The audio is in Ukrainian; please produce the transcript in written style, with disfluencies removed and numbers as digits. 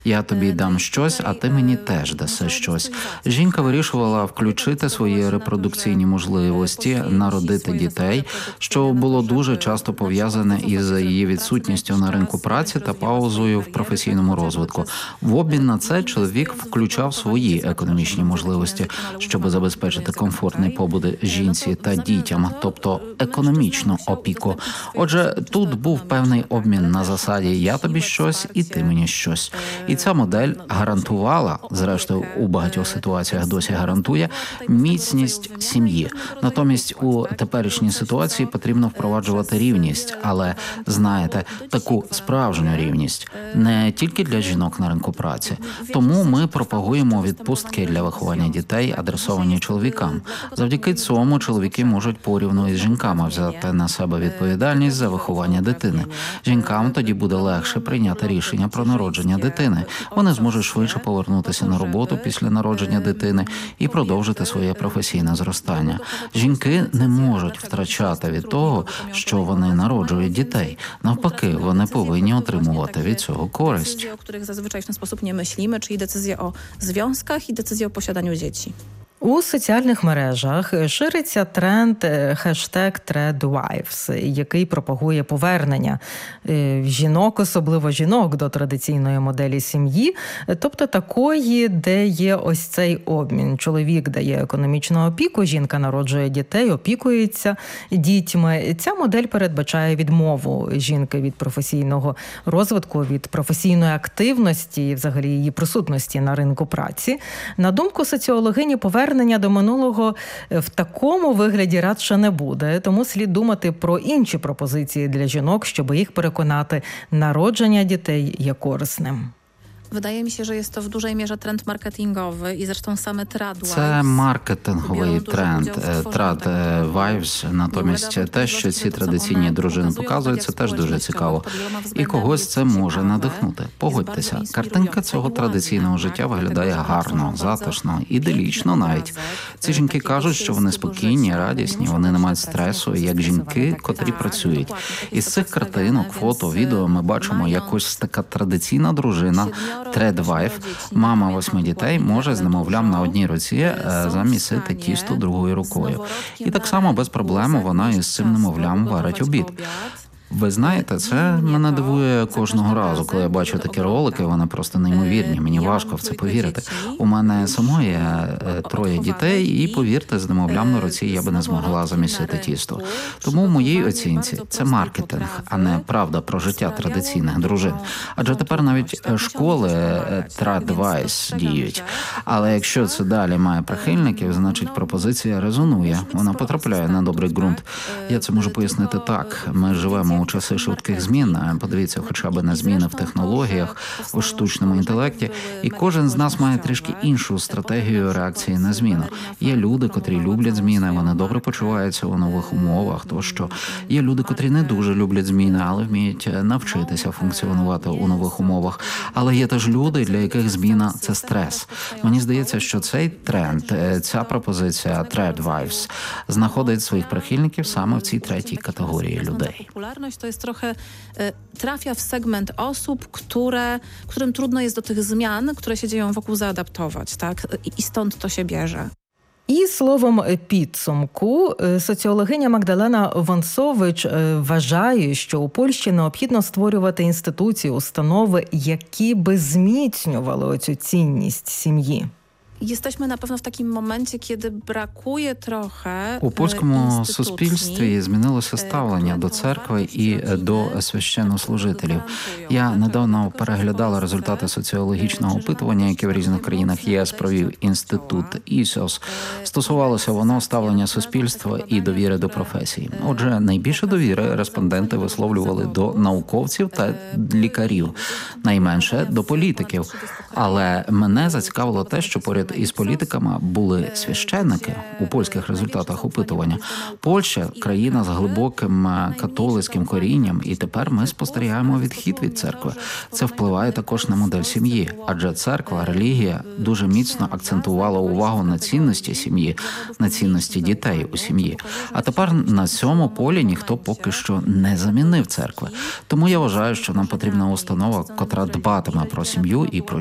Я тобі дам щось, а ти мені теж даси щось. Жінка вирішувала включити свої репродукційні можливості, народити дітей, що було дуже часто пов'язане із її відсутністю на ринку праці та паузою в професійному розвитку. В обмін на це чоловік включав свої економічні можливості, щоб забезпечити комфортний побут жінці та дітям, тобто економічну опіку. Отже, тут був певний обмін на засаді «я тобі щось, і ти мені щось». І ця модель гарантувала, зрештою у багатьох ситуаціях досі гарантує, міцність сім'ї. Натомість у теперішній ситуації потрібно впроваджувати рівність, але, знаєте, таку справжню рівність, не тільки для жінок на ринку праці. Тому ми пропагуємо відпустки для виховання дітей, адресовані чоловікам. Завдяки цьому чоловіки можуть порівну із жінками взяти на себе відповідальність за виховання дитини. Жінкам тоді буде легше прийняти рішення про народження дитини. Вони зможуть швидше повернутися на роботу після народження дитини і продовжити своє професійне зростання. Жінки не можуть втрачати від того, що вони народжують дітей. Навпаки, вони повинні отримувати від цього користь. O których zazwyczaj w ten sposób nie myślimy, czyli decyzje o związkach i decyzje o posiadaniu dzieci. У соціальних мережах шириться тренд хештег ThreadWives, який пропагує повернення жінок, особливо жінок, до традиційної моделі сім'ї, тобто такої, де є ось цей обмін. Чоловік дає економічну опіку, жінка народжує дітей, опікується дітьми. Ця модель передбачає відмову жінки від професійного розвитку, від професійної активності і взагалі її присутності на ринку праці. На думку соціологині, повернення до минулого в такому вигляді радше не буде, тому слід думати про інші пропозиції для жінок, щоб їх переконати, народження дітей є корисним. Wydaje mi się, że jest to w dużej mierze trend marketingowy i zresztą same ThreadWives. Це маркетинговий тренд. ThreadWives, натомість те, що ці традиційні дружини показують, це теж дуже цікаво. І когось це може надихнути. Погодьтеся, картинка цього традиційного життя виглядає гарно, затишно, іделічно навіть. Ці жінки кажуть, що вони спокійні, радісні, вони не мають стресу, як жінки, котрі працюють. Із цих картинок, фото, відео ми бачимо, як ось така традиційна дружина ThreadWife, мама 8 дітей, може з немовлям на одній руці замісити тісто другою рукою. І так само без проблем вона із цим немовлям варить обід. Ви знаєте, це мене дивує кожного разу, коли я бачу такі ролики, вони просто неймовірні, мені важко в це повірити. У мене самої 3 дітей, і, повірте, з немовлям на руці я би не змогла замісити тісто. Тому в моїй оцінці це маркетинг, а не правда про життя традиційних дружин. Адже тепер навіть школи ThreadWives діють. Але якщо це далі має прихильників, значить пропозиція резонує, вона потрапляє на добрий ґрунт. Я це можу пояснити так. Ми живемо у часи швидких змін, подивіться хоча б на зміни в технологіях, у штучному інтелекті, і кожен з нас має трішки іншу стратегію реакції на зміну. Є люди, котрі люблять зміни, вони добре почуваються у нових умовах, тощо. Є люди, котрі не дуже люблять зміни, але вміють навчитися функціонувати у нових умовах. Але є теж люди, для яких зміна – це стрес. Мені здається, що цей тренд, ця пропозиція ThreadWives знаходить своїх прихильників саме в цій третій категорії людей. To jest trochę trafia w segment osób, którym trudno jest do tych zmian, które się dzieją wokół, zaadaptować, tak? I stąd to się bierze. І словом підсумку, соціологиня Магдалена Вонсович вважає, що у Польщі необхідно створювати інституції, установи, які би зміцнювали оцю цінність сім'ї. Jesteśmy na pewno w takim momencie, kiedy brakuje trochę У польському суспільстві змінилося ставлення до церкви і до священнослужителів. Я недавно переглядала результати соціологічного опитування, яке в різних країнах ЄС провів інститут ІСОС. Стосувалося воно ставлення суспільства і довіри до професії. Отже, найбільше довіри респонденти висловлювали до науковців та лікарів, найменше до політиків. Але мене зацікавило те, що поряд поряд із політиками були священники у польських результатах опитування. Польща – країна з глибоким католицьким корінням, і тепер ми спостерігаємо відхід від церкви. Це впливає також на модель сім'ї, адже церква, релігія дуже міцно акцентувала увагу на цінності сім'ї, на цінності дітей у сім'ї. А тепер на цьому полі ніхто поки що не замінив церкви. Тому я вважаю, що нам потрібна установа, котра дбатиме про сім'ю і про